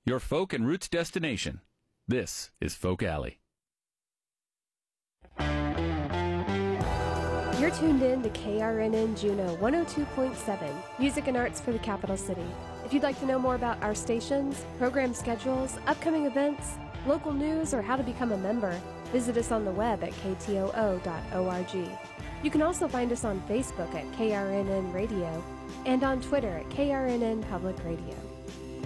your folk and roots destination. This is Folk Alley. You're tuned in to KRNN Juneau 102.7, music and arts for the capital city. If you'd like to know more about our stations, program schedules, upcoming events, local news, or how to become a member, visit us on the web at ktoo.org. You can also find us on Facebook at KRNN Radio and on Twitter at KRNN Public Radio.